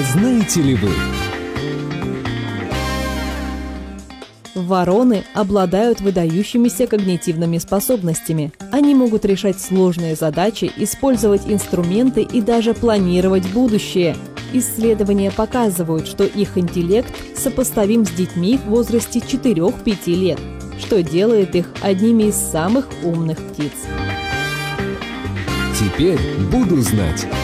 знаете ли вы? Вороны обладают выдающимися когнитивными способностями. Они могут решать сложные задачи, использовать инструменты и даже планировать будущее. Исследования показывают, что их интеллект сопоставим с детьми в возрасте 4-5 лет, что делает их одними из самых умных птиц. Теперь буду знать.